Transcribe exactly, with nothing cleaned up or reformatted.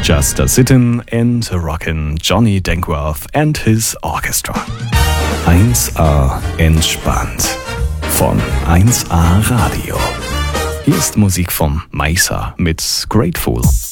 Just a Sittin' and a Rockin' Johnny Dankworth and his Orchestra. eins A entspannt von eins A Radio. Hier ist Musik von Meiser mit Grateful.